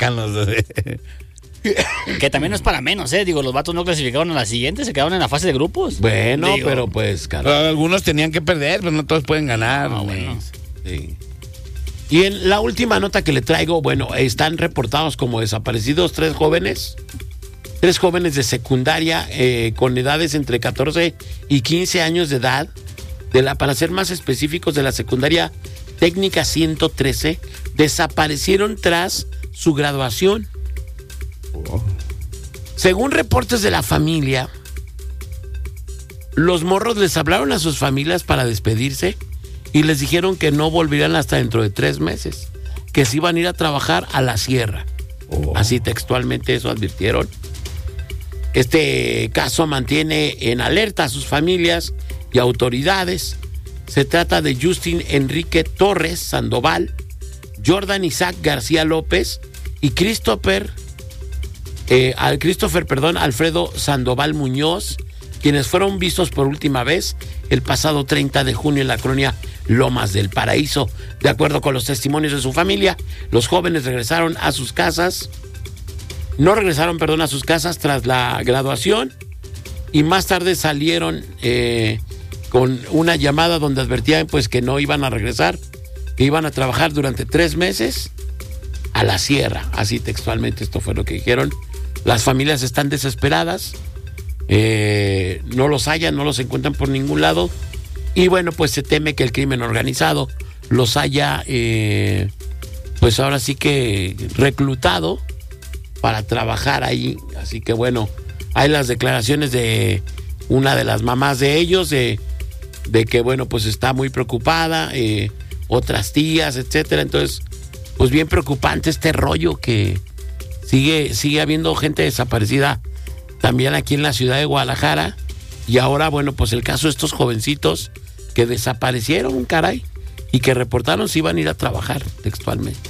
mexicanos. Que también no es para menos, Digo, los vatos no clasificaron a la siguiente, se quedaron en la fase de grupos. Bueno, pero pues, claro. Algunos tenían que perder, pero no todos pueden ganar. Bueno. Sí. Y en la última nota que le traigo, bueno, están reportados como desaparecidos tres jóvenes de secundaria con edades entre 14 y 15 años de edad, para ser más específicos, de la secundaria técnica 113, desaparecieron tras su graduación. Según reportes de la familia, los morros les hablaron a sus familias para despedirse y les dijeron que no volverían hasta dentro de 3 meses, que se iban a ir a trabajar a la sierra. Así textualmente eso advirtieron. Este caso mantiene en alerta a sus familias y autoridades. Se trata de Justin Enrique Torres Sandoval, Jordan Isaac García López y Christopher Alfredo Sandoval Muñoz, quienes fueron vistos por última vez el pasado 30 de junio en la colonia Lomas del Paraíso. De acuerdo con los testimonios de su familia, los jóvenes no regresaron a sus casas tras la graduación, y más tarde salieron con una llamada donde advertían pues que no iban a regresar, que iban a trabajar durante 3 meses a la sierra. Así textualmente esto fue lo que dijeron. Las familias están desesperadas, no los hallan, no los encuentran por ningún lado, y bueno, pues se teme que el crimen organizado los haya pues ahora sí que reclutado para trabajar ahí. Así que bueno, hay las declaraciones de una de las mamás de ellos, de que bueno, pues está muy preocupada, otras tías, etcétera. Entonces, pues bien preocupante este rollo que sigue habiendo gente desaparecida también aquí en la ciudad de Guadalajara. Y ahora, bueno, pues el caso de estos jovencitos que desaparecieron, caray, y que reportaron si iban a ir a trabajar textualmente.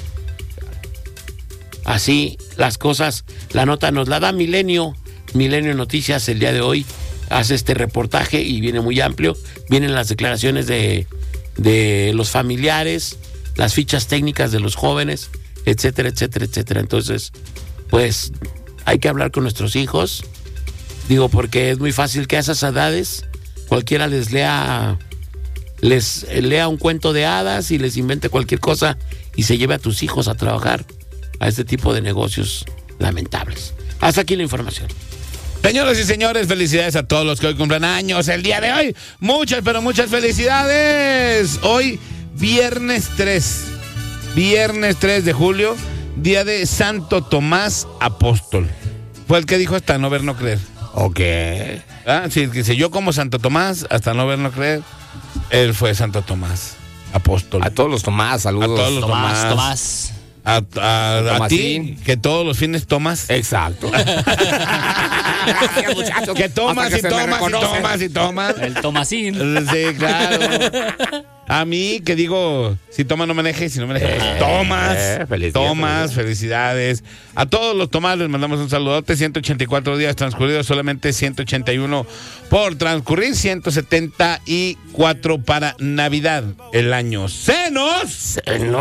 Así las cosas. La nota nos la da Milenio Noticias el día de hoy. Hace este reportaje y viene muy amplio. Vienen las declaraciones de los familiares, las fichas técnicas de los jóvenes, etcétera, etcétera, etcétera. Entonces, pues hay que hablar con nuestros hijos. Digo, porque es muy fácil que a esas edades cualquiera les lea un cuento de hadas y les invente cualquier cosa y se lleve a tus hijos a trabajar a este tipo de negocios lamentables. Hasta aquí la información. Señoras y señores, felicidades a todos los que hoy cumplen años el día de hoy. Muchas, pero muchas felicidades. Hoy, viernes 3 de julio, día de Santo Tomás Apóstol. Fue el que dijo hasta no ver, no creer. Ok. Sí, dice, yo como Santo Tomás, hasta no ver, no creer. Él fue Santo Tomás Apóstol. A todos los Tomás, saludos. A todos los Tomás. A ti, que todos los fines tomas. Exacto. Gracias, muchachos. Que tomas y tomas. El Tomasín. Sí, claro. A mí, que digo, si toma no maneje, si no maneje, pues tomas, felicidades. A todos los Tomás les mandamos un saludote. 184 días transcurridos, solamente 181 por transcurrir, 174 para Navidad. El año ¡Senos!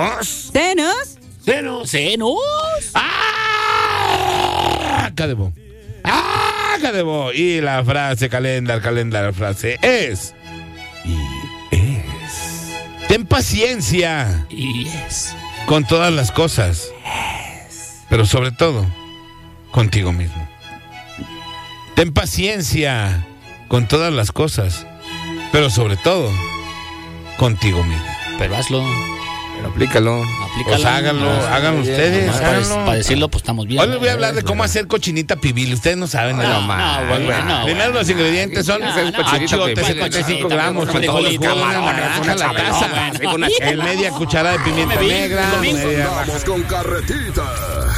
Acá debo. Y la frase calendar, frase es: ten paciencia con todas las cosas, pero sobre todo contigo mismo. Ten paciencia con todas las cosas, pero sobre todo contigo mismo. Pero hazlo. Pero aplícalo. Pues háganlo ustedes. Para decirlo, pues estamos bien. Hoy les voy a hablar de cómo hacer cochinita pibil. Ustedes no saben nada. Primero los ingredientes son achiote, 75 gramos, media cucharada de pimienta negra. Vamos con carretita.